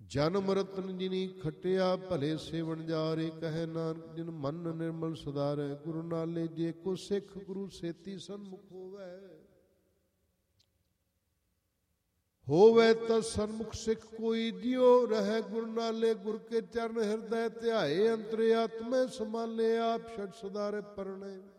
ਜਨਮ ਰਤਨ ਜਿਨੀ ਖਟਿਆ ਭਲੇ ਸੇਵਨ ਜਾਰੇ, ਕਹੈ ਨਾਨਕ ਜਿਨ ਮਨ ਨਿਰਮਲ ਸੁਧਾਰੈ। ਗੁਰੂ ਨਾਲੇ ਜੇ ਕੋ ਸਿੱਖ ਗੁਰੂ ਸੇਤੀ ਸਨਮੁਖ ਹੋਵੈ ਤਾਂ ਸਨਮੁਖ ਸਿੱਖ ਕੋਈ ਦਿਓ ਰਹਿ। ਗੁਰੂ ਨਾਲੇ ਗੁਰ ਕੇ ਚਰਨ ਹਿਰਦੈ ਧਿਆਏ, ਅੰਤਰ ਆਤਮੈ ਸਮਾਲੇ, ਆਪ ਛੜ ਸੁਧਾਰੇ ਪਰਣੇ।